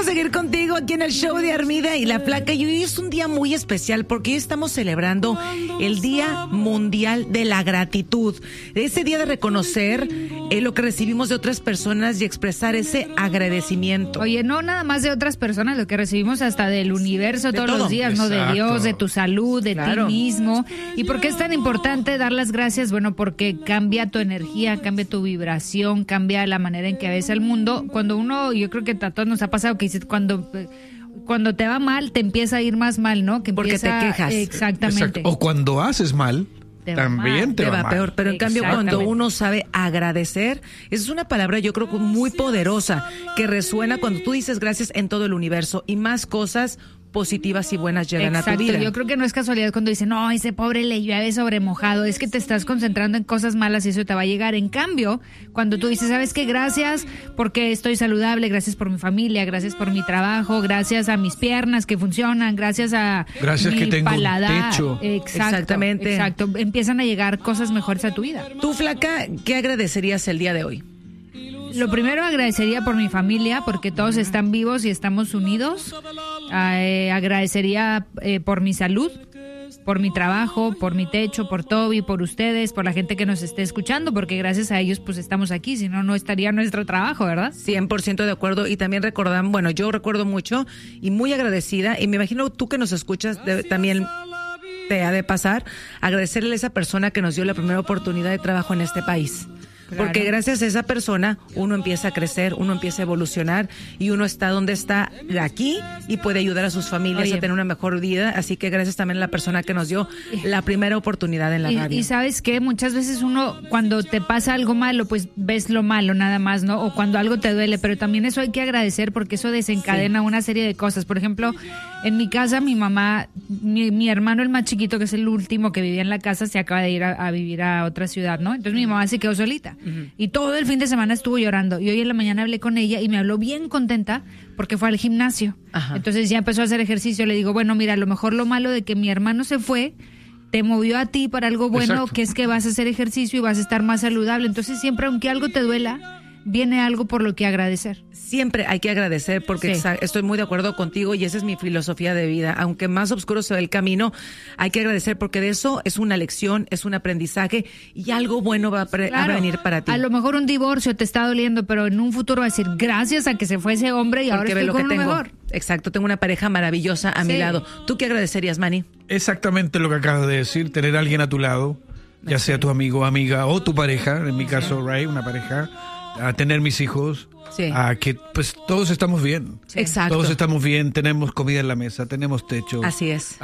gusto seguir contigo aquí en el show de Armida y la Flaca. Y hoy es un día muy especial porque hoy estamos celebrando el Día Mundial de la Gratitud. Ese día de reconocer lo que recibimos de otras personas y expresar ese agradecimiento. Oye, no nada más de otras personas, lo que recibimos hasta del universo todos los días, Exacto. ¿no? De Dios, de tu salud, de ti mismo. ¿Y por qué es tan importante dar las gracias? Bueno, porque cambia tu energía, cambia tu vibración, cambia la manera en que ves el mundo. Cuando uno, yo creo que a todos nos ha pasado que cuando te va mal, te empieza a ir más mal, ¿no? Que porque te quejas. Exactamente. Exacto. O cuando haces mal, también te va mal. Peor, pero en cambio cuando uno sabe agradecer, esa es una palabra yo creo que muy poderosa, que resuena cuando tú dices gracias en todo el universo y más cosas positivas y buenas llegan a tu vida. Yo creo que no es casualidad cuando dicen, no, ese pobre le llueve sobre mojado, es que te estás concentrando en cosas malas y eso te va a llegar. En cambio, cuando tú dices, ¿sabes qué? Gracias porque estoy saludable, gracias por mi familia, gracias por mi trabajo, gracias a mis piernas que funcionan, gracias mi que tengo paladar. Un techo. Exactamente. Exacto. Empiezan a llegar cosas mejores a tu vida. Tú, Flaca, ¿qué agradecerías el día de hoy? Lo primero agradecería por mi familia, porque todos están vivos y estamos unidos. Agradecería por mi salud, por mi trabajo, por mi techo, por Toby, por ustedes, por la gente que nos esté escuchando, porque gracias a ellos pues estamos aquí, si no, no estaría nuestro trabajo, ¿verdad? 100% de acuerdo. Y también recordan, bueno, yo recuerdo mucho y muy agradecida, y me imagino tú que nos escuchas también te ha de pasar, agradecerle a esa persona que nos dio la primera oportunidad de trabajo en este país. Claro. Porque gracias a esa persona uno empieza a crecer, uno empieza a evolucionar y uno está donde está aquí y puede ayudar a sus familias a tener una mejor vida. Así que gracias también a la persona que nos dio la primera oportunidad en la radio. Y sabes que muchas veces uno cuando te pasa algo malo pues ves lo malo nada más, ¿no? O cuando algo te duele, pero también eso hay que agradecer porque eso desencadena una serie de cosas. Por ejemplo, en mi casa mi mamá, mi hermano el más chiquito, que es el último que vivía en la casa, se acaba de ir a vivir a otra ciudad, ¿no? Entonces mi mamá se quedó solita. Y todo el fin de semana estuvo llorando. Y hoy en la mañana hablé con ella y me habló bien contenta porque fue al gimnasio. Ajá. Entonces ya empezó a hacer ejercicio. Le digo, bueno, mira, a lo mejor lo malo de que mi hermano se fue te movió a ti para algo bueno. Exacto. Que es que vas a hacer ejercicio y vas a estar más saludable. Entonces siempre, aunque algo te duela, viene algo por lo que agradecer. Siempre hay que agradecer porque estoy muy de acuerdo contigo y esa es mi filosofía de vida. Aunque más oscuro sea el camino, hay que agradecer porque de eso es una lección, es un aprendizaje y algo bueno va a venir para ti. A lo mejor un divorcio te está doliendo, pero en un futuro va a decir gracias a que se fue ese hombre y porque ahora estoy con uno mejor. Exacto, tengo una pareja maravillosa a mi lado. ¿Tú qué agradecerías, Manny? Exactamente lo que acabas de decir, tener a alguien a tu lado, ya sea tu amigo, amiga o tu pareja, en mi caso, Ray, una pareja, a tener mis hijos, a que pues todos estamos bien. Sí. Exacto. Todos estamos bien, tenemos comida en la mesa, tenemos techo. Así es.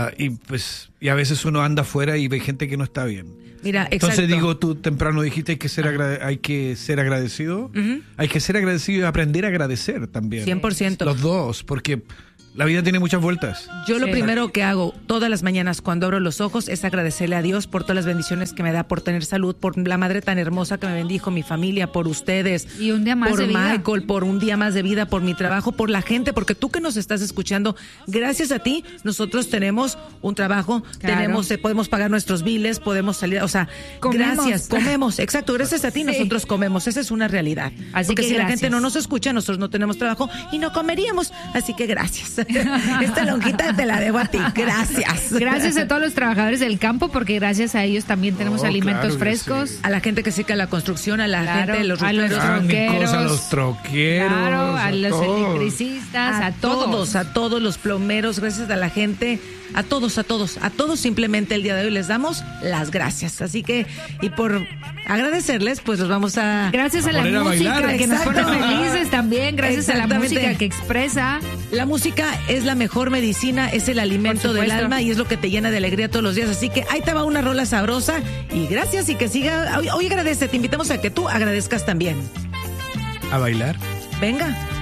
Y a veces uno anda afuera y ve gente que no está bien. Mira, entonces digo, tú temprano dijiste hay que ser agradecido. Uh-huh. Hay que ser agradecido y aprender a agradecer también. 100%. Los dos, porque la vida tiene muchas vueltas. Yo lo primero que hago todas las mañanas cuando abro los ojos es agradecerle a Dios por todas las bendiciones que me da, por tener salud, por la madre tan hermosa que me bendijo, mi familia, por ustedes. Y un día más por de vida. Michael, por un día más de vida, por mi trabajo, por la gente, porque tú que nos estás escuchando, gracias a ti, nosotros tenemos un trabajo, podemos pagar nuestros biles, podemos salir, o sea, gracias, comemos, exacto, gracias a ti nosotros comemos, esa es una realidad. Así porque que si la gente no nos escucha, nosotros no tenemos trabajo y no comeríamos, así que gracias. Esta lonjita te la debo a ti. Gracias. Gracias a todos los trabajadores del campo, porque gracias a ellos también tenemos alimentos frescos. Sí. A la gente que se dedica a la construcción, a la gente de los a los troqueros, a los troqueros, a los electricistas, a todos los plomeros, gracias a la gente, a todos simplemente el día de hoy les damos las gracias. Así que, y por agradecerles, pues los vamos a... Gracias a la música que nos pone felices también, gracias a la música que expresa. La música es la mejor medicina, es el alimento del alma y es lo que te llena de alegría todos los días. Así que ahí te va una rola sabrosa y gracias y que siga. Hoy agradece, te invitamos a que tú agradezcas también. ¿A bailar? Venga.